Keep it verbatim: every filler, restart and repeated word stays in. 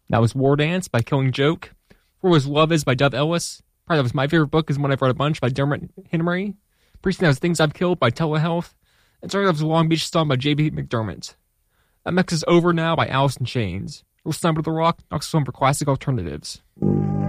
That was War Dance by Killing Joke. Four was Love Is by Dove Ellis. Probably that was my favorite book, is one I've read a bunch, by Dermot Henry. Precinct that was Things I've Killed by Telehealth. And sorry, that was Long Beach Stomp by J B McDermott. That mix is Over Now by Alice in Chains. We'll Stumble to the Rock, knocks us home for classic alternatives.